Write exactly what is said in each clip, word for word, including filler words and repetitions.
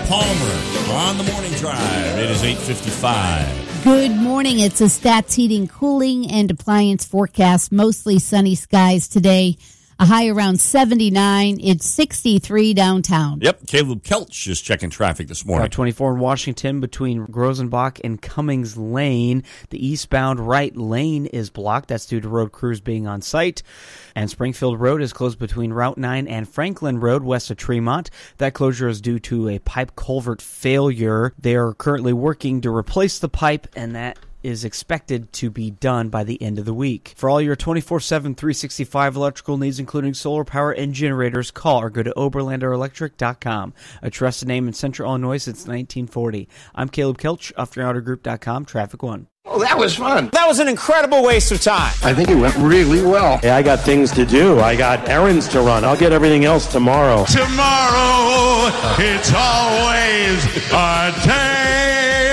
Palmer on the morning drive. It is eight fifty-five. Good morning. It's a Stats Heating, Cooling, and Appliance forecast. Mostly sunny skies today. A high around seventy-nine. It's sixty-three downtown. Yep. Caleb Kelch is checking traffic this morning. Route twenty-four in Washington between Rosenbach and Cummings Lane. The eastbound right lane is blocked. That's due to road crews being on site. And Springfield Road is closed between Route nine and Franklin Road west of Tremont. That closure is due to a pipe culvert failure. They are currently working to replace the pipe, and that is expected to be done by the end of the week. For all your twenty-four seven, three sixty-five electrical needs, including solar power and generators, call or go to oberlander electric dot com. A trusted name in Central Illinois since nineteen forty. I'm Caleb Kelch, after outer group dot com, Traffic One. Oh, that was fun. That was an incredible waste of time. I think it went really well. Yeah, I got things to do. I got errands to run. I'll get everything else tomorrow. Tomorrow, it's always a day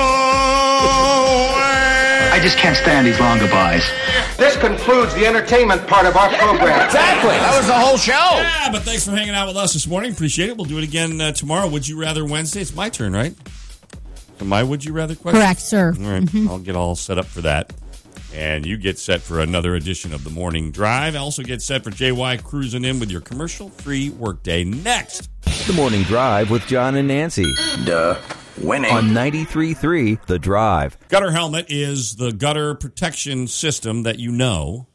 away. I just can't stand these long goodbyes. This concludes the entertainment part of our program. Exactly. That was the whole show. Yeah, but thanks for hanging out with us this morning. Appreciate it. We'll do it again uh, tomorrow. Would you rather Wednesday? It's my turn, right? So my would you rather question? Correct, sir. All right. Mm-hmm. I'll get all set up for that. And you get set for another edition of the Morning Drive. Also get set for J Y cruising in with your commercial-free workday next. The Morning Drive with John and Nancy. Duh. Winning. On ninety-three point three The Drive. Gutter Helmet is the gutter protection system that you know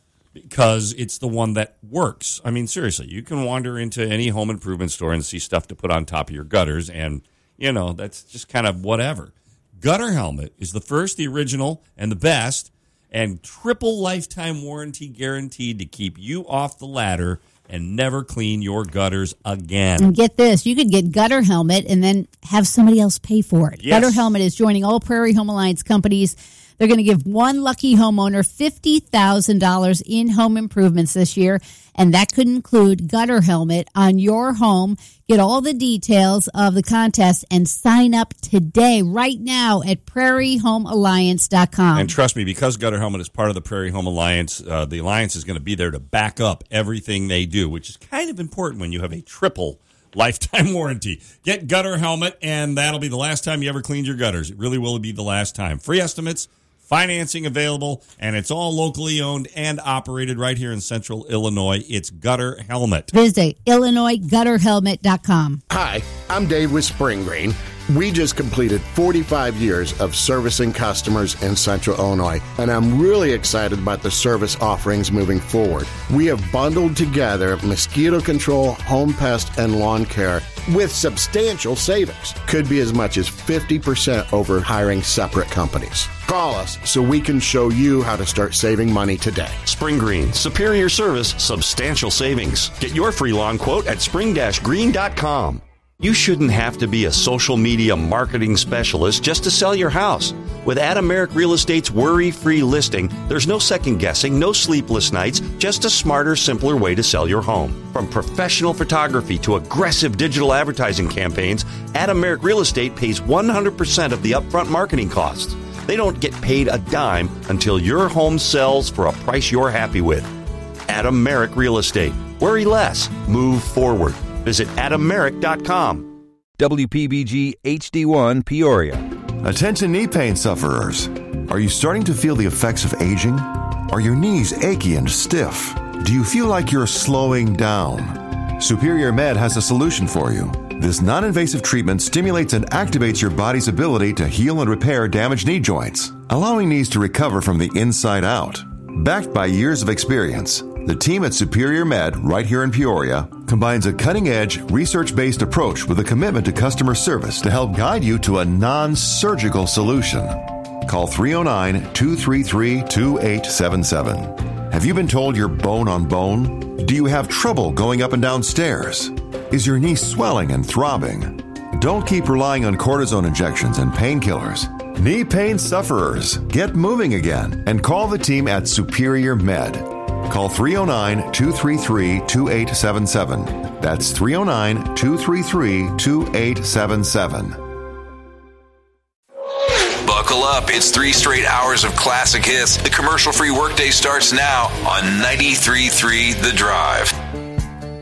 because it's the one that works. I mean, seriously, you can wander into any home improvement store and see stuff to put on top of your gutters, and, you know, that's just kind of whatever. Gutter Helmet is the first, the original, and the best, and triple lifetime warranty guaranteed to keep you off the ladder and never clean your gutters again. And get this, you could get Gutter Helmet and then have somebody else pay for it. Yes. Gutter Helmet is joining all Prairie Home Alliance companies. They're going to give one lucky homeowner fifty thousand dollars in home improvements this year, and that could include Gutter Helmet on your home. Get all the details of the contest and sign up today, right now, at prairie home alliance dot com. And trust me, because Gutter Helmet is part of the Prairie Home Alliance, uh, the Alliance is going to be there to back up everything they do, which is kind of important when you have a triple lifetime warranty. Get Gutter Helmet, and that'll be the last time you ever cleaned your gutters. It really will be the last time. Free estimates, financing available, and it's all locally owned and operated right here in Central Illinois. It's Gutter Helmet. Visit illinois gutter helmet dot com. Hi, I'm Dave with Spring Green. We just completed forty-five years of servicing customers in Central Illinois, and I'm really excited about the service offerings moving forward. We have bundled together mosquito control, home pest, and lawn care with substantial savings. Could be as much as fifty percent over hiring separate companies. Call us so we can show you how to start saving money today. Spring Green, superior service, substantial savings. Get your free lawn quote at spring green dot com. You shouldn't have to be a social media marketing specialist just to sell your house. With Adam Merrick Real Estate's worry-free listing, there's no second-guessing, no sleepless nights, just a smarter, simpler way to sell your home. From professional photography to aggressive digital advertising campaigns, Adam Merrick Real Estate pays one hundred percent of the upfront marketing costs. They don't get paid a dime until your home sells for a price you're happy with. Adam Merrick Real Estate. Worry less. Move forward. Visit adam merrick dot com. W P B G H D one Peoria. Attention knee pain sufferers. Are you starting to feel the effects of aging? Are your knees achy and stiff? Do you feel like you're slowing down? Superior Med has a solution for you. This non-invasive treatment stimulates and activates your body's ability to heal and repair damaged knee joints, allowing knees to recover from the inside out. Backed by years of experience, the team at Superior Med, right here in Peoria, combines a cutting-edge, research-based approach with a commitment to customer service to help guide you to a non-surgical solution. Call three oh nine, two three three, two eight seven seven. Have you been told you're bone on bone? Do you have trouble going up and down stairs? Is your knee swelling and throbbing? Don't keep relying on cortisone injections and painkillers. Knee pain sufferers, get moving again and call the team at Superior Med. Call three oh nine, two three three, two eight seven seven. That's three oh nine, two three three, two eight seven seven. Buckle up. It's three straight hours of classic hits. The commercial-free workday starts now on ninety-three point three The Drive.